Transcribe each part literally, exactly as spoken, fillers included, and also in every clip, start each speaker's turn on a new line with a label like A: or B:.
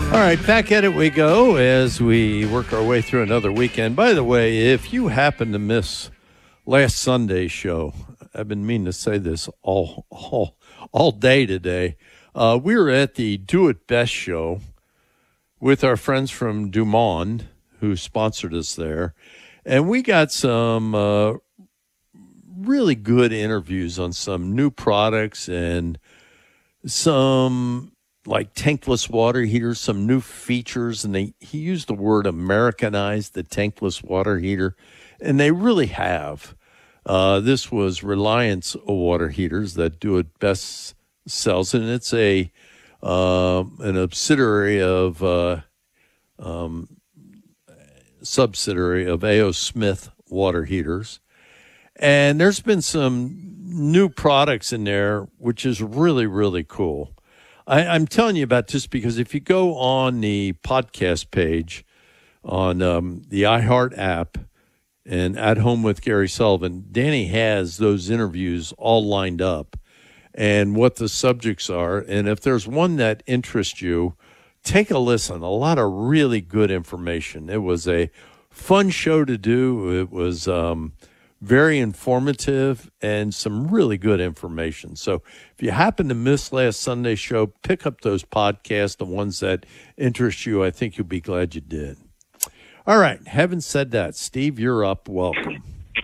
A: All right, back at it we go as we work our way through another weekend. By the way, if you happen to miss last Sunday's show, I've been meaning to say this all all, all day today. Uh, we were at the Do It Best show with our friends from Dumont, who sponsored us there, and we got some uh, really good interviews on some new products and some like tankless water heaters, some new features, and they he used the word Americanized the tankless water heater, and they really have. Uh, this was Reliance water heaters that Do It Best sells, and it's a uh, an subsidiary of uh, um, subsidiary of A O Smith water heaters, and there's been some new products in there, which is really really cool. I, I'm telling you about this because if you go on the podcast page on um, the iHeart app and At Home with Gary Sullivan, Danny has those interviews all lined up and what the subjects are. And if there's one that interests you, take a listen. A lot of really good information. It was a fun show to do. It was um, very informative and some really good information. So if you happen to miss last Sunday's show, pick up those podcasts, the ones that interest you. I think you'll be glad you did. All right. Having said that, Steve, you're up. Welcome.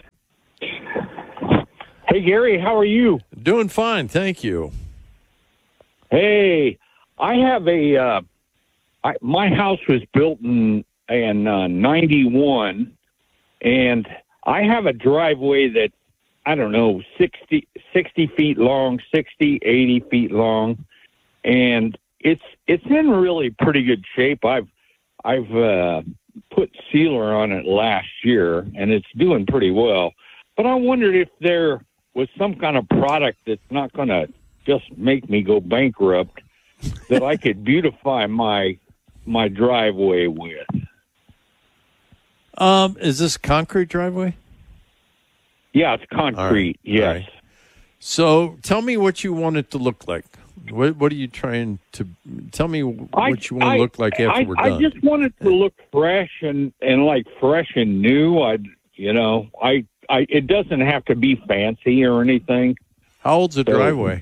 B: Hey, Gary, how are you?
A: Doing fine. Thank you.
B: Hey, I have a, uh, I, my house was built in, in uh, ninety-one, and I have a driveway that, I don't know, sixty, sixty feet long, sixty, eighty feet long, and it's it's in really pretty good shape. I've I've uh, put sealer on it last year, and it's doing pretty well. But I wondered if there was some kind of product that's not going to just make me go bankrupt that I could beautify my my driveway with.
A: Um, is this concrete driveway?
B: Yeah, it's concrete.
A: Right.
B: Yes.
A: Right. So tell me what you want it to look like. What, what are you trying to tell me? What
B: I,
A: you want
B: I,
A: to look like after
B: I,
A: we're done?
B: I just want it to look fresh and, and like fresh and new. I, you know, I, I, it doesn't have to be fancy or anything.
A: How old's the
B: So,
A: driveway?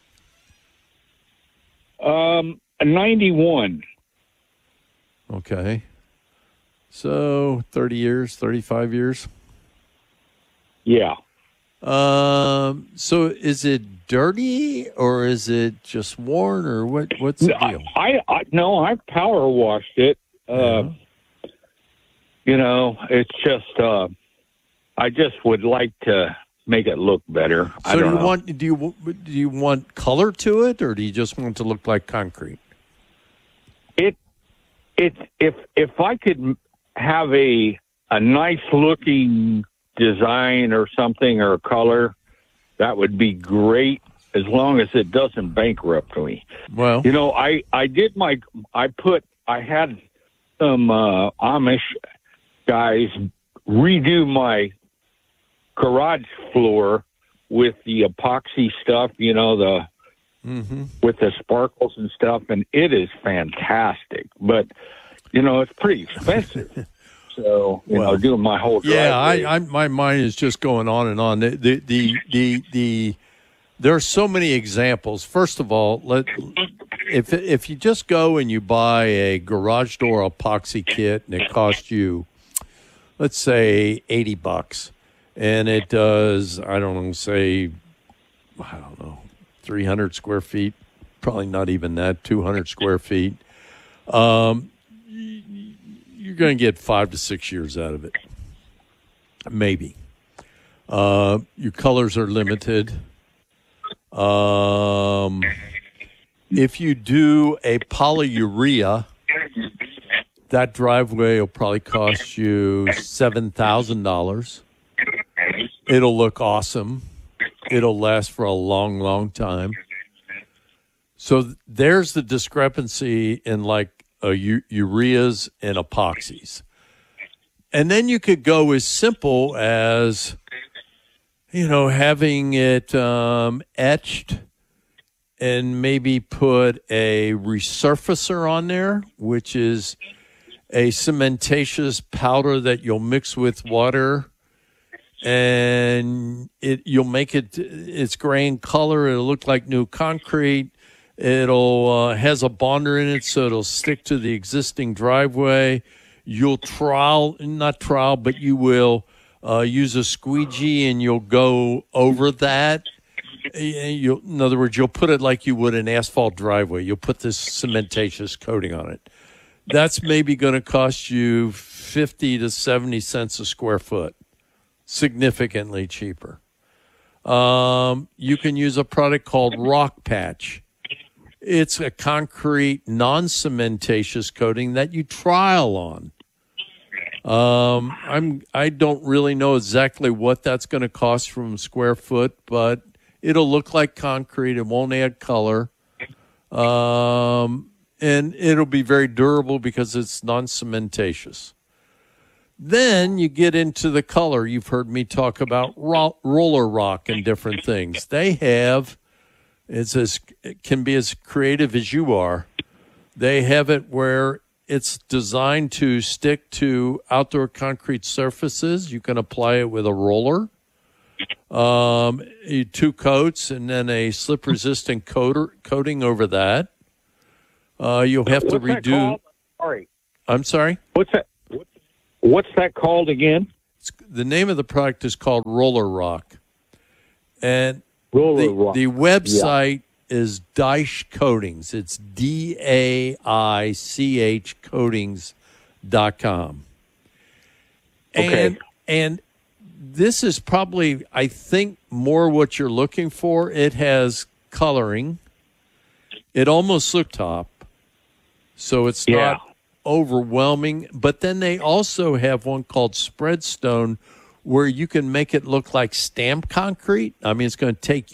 B: Um, ninety-one.
A: Okay. So thirty years, thirty-five years.
B: Yeah.
A: Um. So is it dirty or is it just worn or what? What's the deal?
B: I, I no, I power washed it. Uh,
A: Yeah.
B: You know, it's just. Uh, I just would like to make it look better. I
A: So
B: don't
A: do you
B: know.
A: want do you do you want color to it or do you just want it to look like concrete?
B: It. It's if if I could have a a nice looking design or something or color, that would be great as long as it doesn't bankrupt me.
A: Well,
B: You know, I, I did my, I put, I had some uh, Amish guys redo my garage floor with the epoxy stuff, you know, the,
A: mm-hmm.
B: with the sparkles and stuff, and it is fantastic. But, you know, it's pretty expensive. So, you
A: Well,
B: know, doing my whole driveway.
A: Yeah, I, I, my mind is just going on and on. The, the, the, the, the, there are so many examples. First of all, let if if you just go and you buy a garage door epoxy kit and it costs you, let's say eighty bucks, and it does, I don't know, say, I don't know, three hundred square feet, probably not even that, two hundred square feet. Um, you're going to get five to six years out of it, maybe. Uh, your colors are limited. Um, if you do a polyurea, that driveway will probably cost you seven thousand dollars. It'll look awesome. It'll last for a long, long time. So there's the discrepancy in like uh, u- ureas and epoxies. And then you could go as simple as, you know, having it um, etched and maybe put a resurfacer on there, which is a cementatious powder that you'll mix with water, and it you'll make it it's gray in color. It'll look like new concrete. It'll uh, has a bonder in it, so it'll stick to the existing driveway. You'll trowel, not trowel, but you will uh, use a squeegee, and you'll go over that. You'll, in other words, you'll put it like you would an asphalt driveway. You'll put this cementatious coating on it. That's maybe going to cost you fifty to seventy cents a square foot, significantly cheaper. Um, you can use a product called Rock Patch. It's a concrete, non-cementatious coating that you trial on. Um, I'm I don't really know exactly what that's going to cost from square foot, but it'll look like concrete. It won't add color. Um, and it'll be very durable because it's non-cementatious. Then you get into the color. You've heard me talk about ro- roller rock and different things. They have, it's as, it can be as creative as you are. They have it where it's designed to stick to outdoor concrete surfaces. You can apply it with a roller. Um, two coats and then a slip-resistant coater, coating over that. Uh, you'll have
B: What's
A: to redo.
B: Sorry,
A: I'm sorry.
B: what's that? What's that called again?
A: It's, the name of the product is called Roller Rock, and
B: Roller
A: the,
B: Rock.
A: the website yeah. is Daich Coatings. It's D A I C H coatings dot com.
B: Okay.
A: And and this is probably, I think, more what you're looking for. It has coloring. It almost looks top, so it's
B: yeah.
A: not overwhelming. But then they also have one called Spreadstone, where you can make it look like stamped concrete. I mean, it's going to take